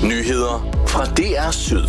Nyheder fra DR Syd.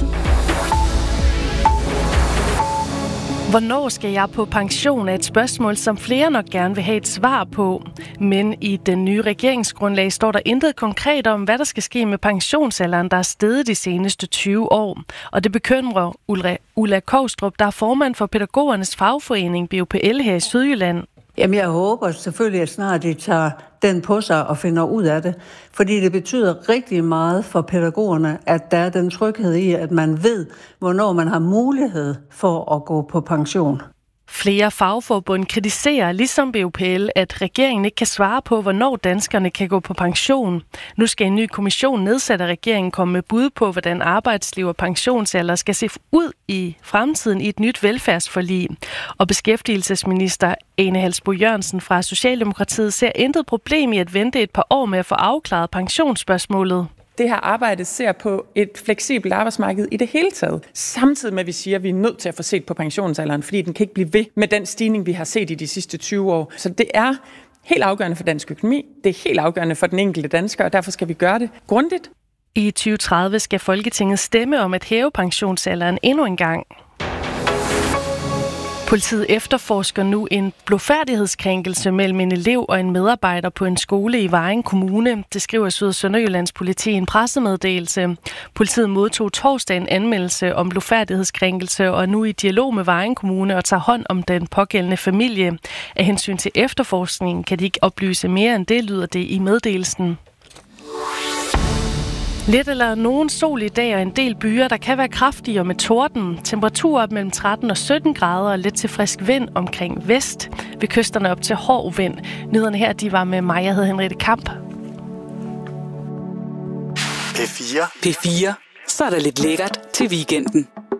Hvornår skal jeg på pension er et spørgsmål, som flere nok gerne vil have et svar på. Men i den nye regeringsgrundlag står der intet konkret om, hvad der skal ske med pensionsalderen, der er steget de seneste 20 år. Og det bekymrer Ulla Kovstrup, der er formand for pædagogernes fagforening BUPL her i Sydjylland. Jamen, jeg håber selvfølgelig, at snart de tager den på sig og finder ud af det. Fordi det betyder rigtig meget for pædagogerne, at der er den tryghed i, at man ved, hvornår man har mulighed for at gå på pension. Flere fagforbund kritiserer, ligesom BUPL, at regeringen ikke kan svare på, hvornår danskerne kan gå på pension. Nu skal en ny kommission nedsat af regeringen komme med bud på, hvordan arbejdsliv og pensionsalder skal se ud i fremtiden i et nyt velfærdsforlig. Og beskæftigelsesminister Ane Halsboe-Jørgensen fra Socialdemokratiet ser intet problem i at vente et par år med at få afklaret pensionsspørgsmålet. Det her arbejde ser på et fleksibelt arbejdsmarked i det hele taget. Samtidig med, at vi siger, at vi er nødt til at få set på pensionsalderen, fordi den kan ikke blive ved med den stigning, vi har set i de sidste 20 år. Så det er helt afgørende for dansk økonomi, det er helt afgørende for den enkelte dansker, og derfor skal vi gøre det grundigt. I 2030 skal Folketinget stemme om at hæve pensionsalderen endnu en gang. Politiet efterforsker nu en blufærdighedskrænkelse mellem en elev og en medarbejder på en skole i Vejen Kommune. Det skriver Syd- og Sønderjyllands politi i en pressemeddelelse. Politiet modtog torsdag en anmeldelse om blufærdighedskrænkelse og er nu i dialog med Vejen Kommune og tager hånd om den pågældende familie. Af hensyn til efterforskningen kan de ikke oplyse mere end det, lyder det i meddelelsen. Lidt eller nogen sol i dag og en del byer, der kan være kraftigere med torden. Temperaturer op mellem 13 og 17 grader og lidt til frisk vind omkring vest. Ved kysterne op til hård vind. Nyhederne her, de var med mig. Jeg hedder Henriette Kamp. P4. P4. Så er der lidt lækkert til weekenden.